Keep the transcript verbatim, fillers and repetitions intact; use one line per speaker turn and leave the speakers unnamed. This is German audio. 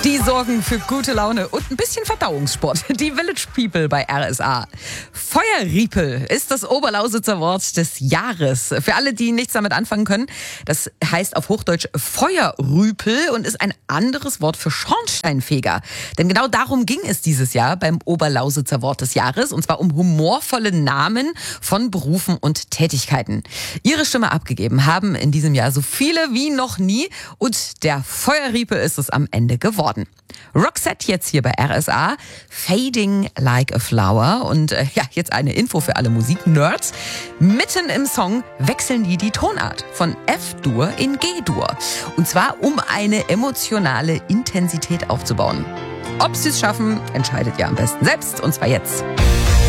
Die sorgen für gute Laune und ein bisschen Verdauungssport. Die Village People bei R S A. Feuerriepel ist das Oberlausitzer Wort des Jahres. Für alle, die nichts damit anfangen können, das heißt auf Hochdeutsch Feuerrüpel und ist ein anderes Wort für Schornsteinfeger. Denn genau darum ging es dieses Jahr beim Oberlausitzer Wort des Jahres. Und zwar um humorvolle Namen von Berufen und Tätigkeiten. Ihre Stimme abgegeben haben in diesem Jahr so viele wie noch nie. Und der Feuerriepel ist es am Ende geworden. Roxette jetzt hier bei R S A, Fading Like a Flower. Und äh, ja, jetzt eine Info für alle Musiknerds. Mitten im Song wechseln die die Tonart von F-Dur in G-Dur. Und zwar, um eine emotionale Intensität aufzubauen. Ob sie es schaffen, entscheidet ihr am besten selbst. Und zwar jetzt.